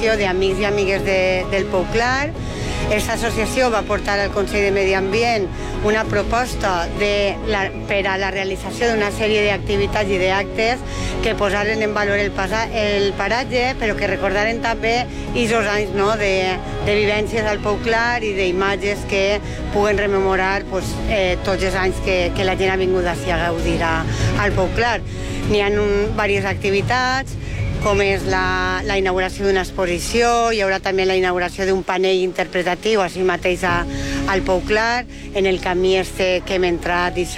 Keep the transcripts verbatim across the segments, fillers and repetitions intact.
associació d'amics i amigues de, del Pou Clar. Aquesta associació va portar al Consell de Medi Ambient una proposta de la, per a la realització d'una sèrie d'activitats i d'actes que posaren en valor el, pasa, el paratge, però que recordaren també aquests anys, no?, de, de vivències al Pou Clar i d'imatges que puguen rememorar pues, eh, tots els anys que, que la gent ha vingut així a gaudir a, al Pou Clar. N'hi ha diverses activitats, com és la, la inauguració d'una exposició, hi haurà també la inauguració d'un panell interpretatiu, així mateix a, al Pou Clar, en el camí este que hem entrat, i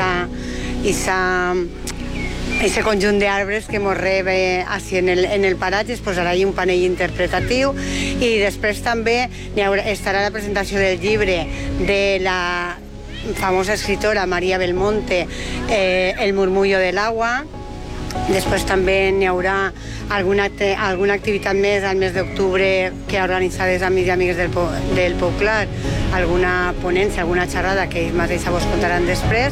aquest conjunt d'arbres que mos rebe així en el, en el paratge, es posarà allà un panell interpretatiu, i després també hi haurà, estarà la presentació del llibre de la famosa escritora María Belmonte, eh, El murmullo del agua. Després també n'hi haurà alguna, alguna activitat més al mes d'octubre que ha organitzat els amics i amigues del, del Pou Clar, alguna ponència, alguna xerrada que ells mateixos vos contaran després,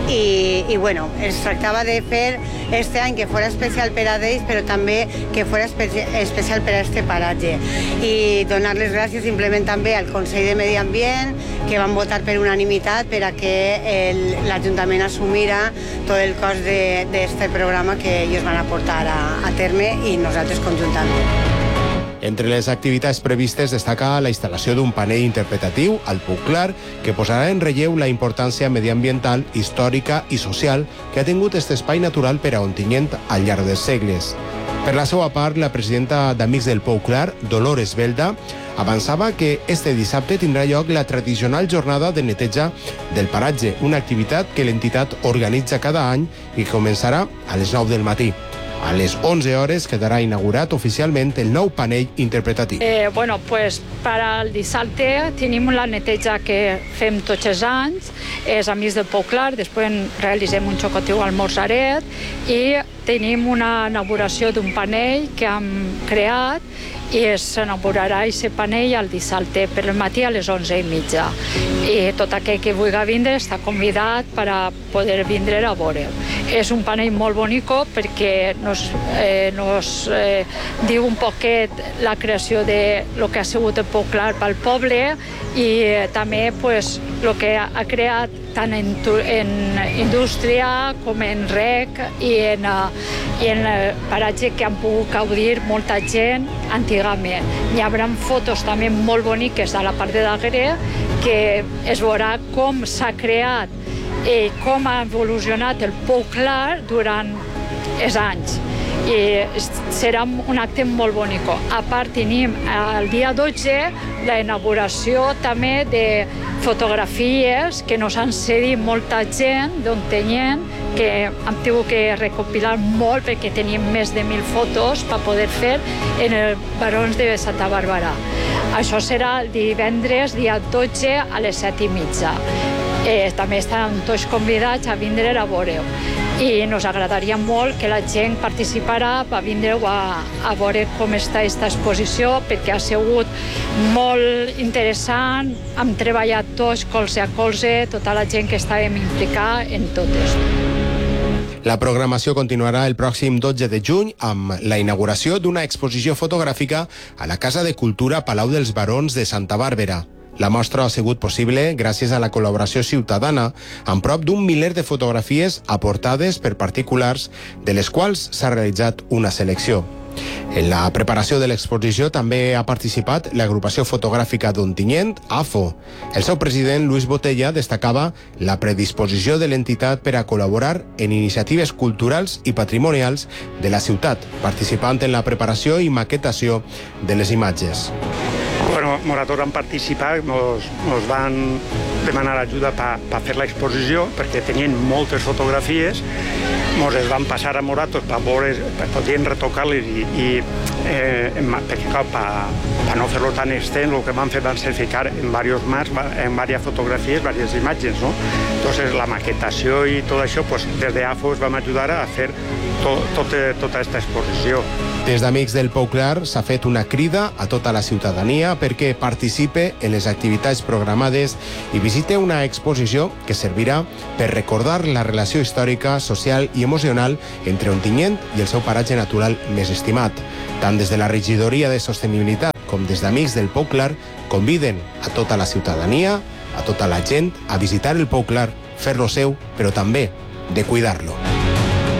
i, i bueno, es tractava de fer este any que fos especial per a ells, però també que fos espe- especial per a este paratge, i donar les gràcies simplement també al Consell de Medi Ambient, que van votar per unanimitat per a que el, l'Ajuntament assumira tot el cost d'aquest programa que ells van aportar a, a terme i nosaltres conjuntament. Entre les activitats previstes destaca la instal·lació d'un panell interpretatiu al Pou Clar que posarà en relleu la importància mediambiental, històrica i social que ha tingut aquest espai natural per a Ontinyent al llarg dels segles. Per la seva part, la presidenta d'Amics del Pou Clar, Dolores Belda, avançava que este dissabte tindrà lloc la tradicional jornada de neteja del paratge, una activitat que l'entitat organitza cada any i començarà a les nou del matí. A les onze hores quedarà inaugurat oficialment el nou panell interpretatiu. Eh, bueno, pues para el dissabte tenim la neteja que fem tots els anys, és Amics del Pou Clar, després realitzem un xocotiu almorzaret i tenim una inauguració d'un panell que hem creat i s'inaugurarà aquest panell el dissabte per el matí a les onze i mitja. I tot aquell que vulgui vindre està convidat per a poder vindre a veure. És un panell molt bonico perquè nos, eh, nos eh, diu un poquet la creació de lo que ha sigut el Pou Clar pel poble i eh, també pues, lo que ha creat tant en, en indústria com en rec i en, i en el paratge que han pogut gaudir molta gent antigament. Hi haurà fotos també molt boniques a la part de darrere que es veurà com s'ha creat i com ha evolucionat el Pou Clar durant els anys. I serà un acte molt bonic. A part, tenim el dia dotze la inauguració també de fotografies que nos han cedit molta gent d'Ontinyent, que hem tingut que recopilar molt perquè tenim més de mil fotos per poder fer en els Barons de Santa Bàrbara. Això serà el divendres, dia dotze, a les set i mitja. Eh, també estan tots convidats a vindre a veure-ho. I ens agradaria molt que la gent participarà per vindre a, a veure com està aquesta exposició, perquè ha sigut molt interessant, hem treballat tots colze a colze, tota la gent que estàvem implicada en tot això. La programació continuarà el pròxim dotze de juny amb la inauguració d'una exposició fotogràfica a la Casa de Cultura Palau dels Barons de Santa Bàrbara. La mostra ha sigut possible gràcies a la col·laboració ciutadana amb prop d'un miler de fotografies aportades per particulars, de les quals s'ha realitzat una selecció. En la preparació de l'exposició també ha participat l'agrupació fotogràfica d'Ontinyent, A F O. El seu president, Luis Botella, destacava la predisposició de l'entitat per a col·laborar en iniciatives culturals i patrimonials de la ciutat, participant en la preparació i maquetació de les imatges. Bueno, nosaltres vam participar, ens van demanar ajuda per pa fer l'exposició, perquè tenien moltes fotografies, ens les van passar a nosaltres per veure, per poder retocar-les i, i eh, perquè clar, per no fer-lo tan extens, el que van fer van ser ficar en diversos mars, en diverses fotografies, diverses imatges, no? Entonces, la maquetació i tot això, pues, des de A F O ens vam ajudar a fer to, tot, tota aquesta exposició. Des d'Amics del Pou Clar s'ha fet una crida a tota la ciutadania perquè participe en les activitats programades i visite una exposició que servirà per recordar la relació històrica, social i emocional entre Ontinyent i el seu paratge natural més estimat. Tant des de la regidoria de sostenibilitat com des d'Amics del Pou Clar, conviden a tota la ciutadania, a tota la gent, a visitar el Pou Clar, fer-lo seu, però també de cuidar-lo.